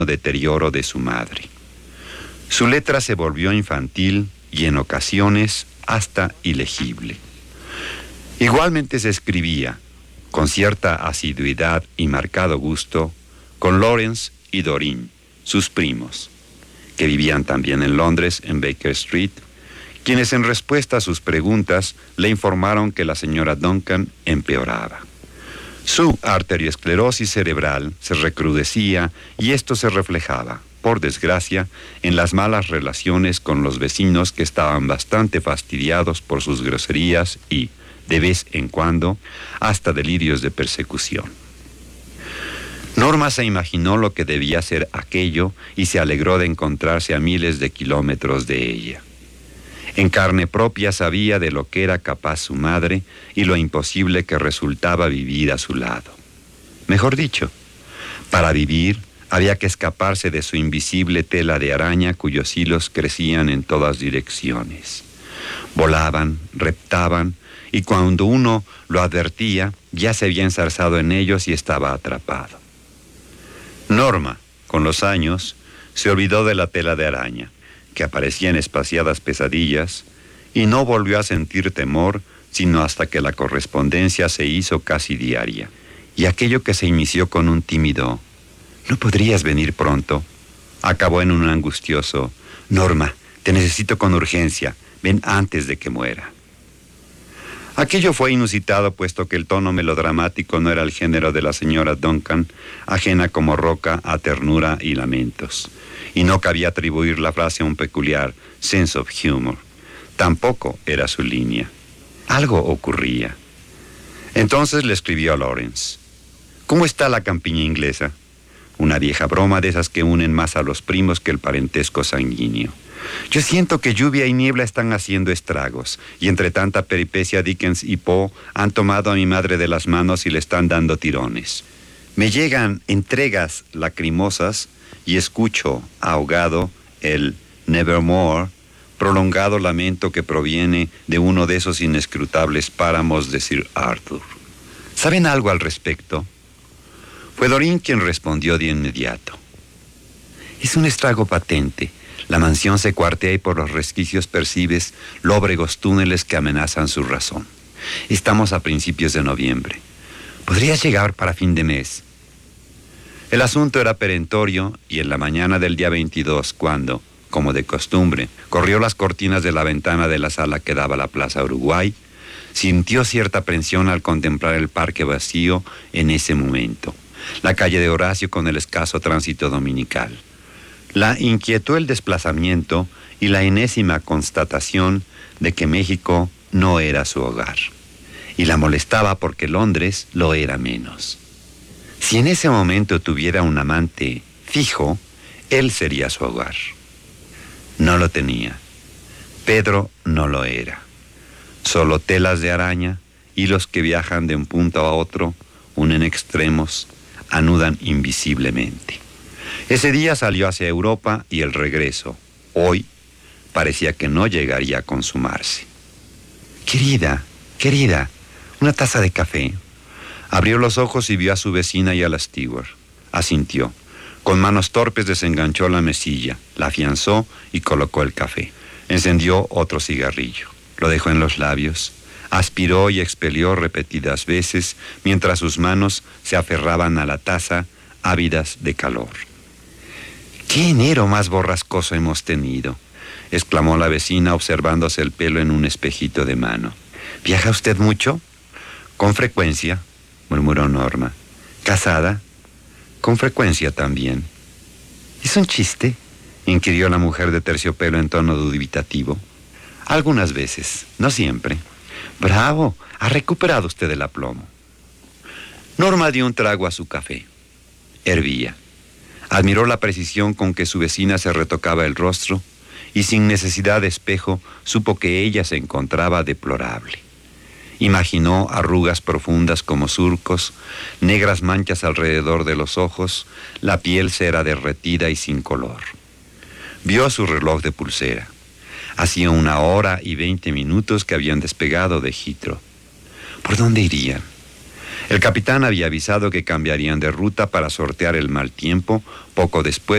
deterioro de su madre. Su letra se volvió infantil y en ocasiones hasta ilegible. Igualmente se escribía, con cierta asiduidad y marcado gusto, con Lawrence y Doreen, sus primos, que vivían también en Londres, en Baker Street, quienes en respuesta a sus preguntas le informaron que la señora Duncan empeoraba. Su arteriosclerosis cerebral se recrudecía y esto se reflejaba, por desgracia, en las malas relaciones con los vecinos que estaban bastante fastidiados por sus groserías y, de vez en cuando, hasta delirios de persecución. Norma se imaginó lo que debía ser aquello y se alegró de encontrarse a miles de kilómetros de ella. En carne propia sabía de lo que era capaz su madre y lo imposible que resultaba vivir a su lado. Mejor dicho, para vivir había que escaparse de su invisible tela de araña cuyos hilos crecían en todas direcciones. Volaban, reptaban, y cuando uno lo advertía, ya se había enzarzado en ellos y estaba atrapado. Norma, con los años, se olvidó de la tela de araña, que aparecía en espaciadas pesadillas, y no volvió a sentir temor, sino hasta que la correspondencia se hizo casi diaria, y aquello que se inició con un tímido «¿No podrías venir pronto?», acabó en un angustioso «Norma, te necesito con urgencia, ven antes de que muera». Aquello fue inusitado, puesto que el tono melodramático no era el género de la señora Duncan, ajena como roca a ternura y lamentos, y no cabía atribuir la frase a un peculiar sense of humor. Tampoco era su línea. Algo ocurría. Entonces le escribió a Lawrence: «¿Cómo está la campiña inglesa?», una vieja broma de esas que unen más a los primos que el parentesco sanguíneo. «Yo siento que lluvia y niebla están haciendo estragos, y entre tanta peripecia Dickens y Poe han tomado a mi madre de las manos y le están dando tirones. Me llegan entregas lacrimosas y escucho, ahogado, el Nevermore, prolongado lamento que proviene de uno de esos inescrutables páramos de Sir Arthur. ¿Saben algo al respecto?». Fue Doreen quien respondió de inmediato: «Es un estrago patente. La mansión se cuartea y por los resquicios percibes lóbregos túneles que amenazan su razón. Estamos a principios de noviembre. ¿Podrías llegar para fin de mes?». El asunto era perentorio y en la mañana del día 22, cuando, como de costumbre, corrió las cortinas de la ventana de la sala que daba a la Plaza Uruguay, sintió cierta aprensión al contemplar el parque vacío en ese momento, la calle de Horacio con el escaso tránsito dominical. La inquietó el desplazamiento y la enésima constatación de que México no era su hogar, y la molestaba porque Londres lo era menos. Si en ese momento tuviera un amante fijo, él sería su hogar. No lo tenía. Pedro no lo era. Solo telas de araña, hilos que viajan de un punto a otro, unen extremos, anudan invisiblemente. Ese día salió hacia Europa y el regreso, hoy, parecía que no llegaría a consumarse. Querida, una taza de café». Abrió los ojos y vio a su vecina y a la steward. Asintió. Con manos torpes desenganchó la mesilla, la afianzó y colocó el café. Encendió otro cigarrillo. Lo dejó en los labios. Aspiró y expelió repetidas veces mientras sus manos se aferraban a la taza, ávidas de calor. «¡Qué enero más borrascoso hemos tenido!», exclamó la vecina observándose el pelo en un espejito de mano. «¿Viaja usted mucho?». «Con frecuencia», murmuró Norma. «¿Casada?». «Con frecuencia también». «¿Es un chiste?», inquirió la mujer de terciopelo en tono dubitativo. «Algunas veces, no siempre». «Bravo, ha recuperado usted el aplomo». Norma dio un trago a su café. Hervía. Admiró la precisión con que su vecina se retocaba el rostro y sin necesidad de espejo supo que ella se encontraba deplorable. Imaginó arrugas profundas como surcos, negras manchas alrededor de los ojos, la piel cera derretida y sin color. Vio su reloj de pulsera. Hacía 1 hora y 20 minutos que habían despegado de Heathrow. ¿Por dónde irían? El capitán había avisado que cambiarían de ruta para sortear el mal tiempo poco después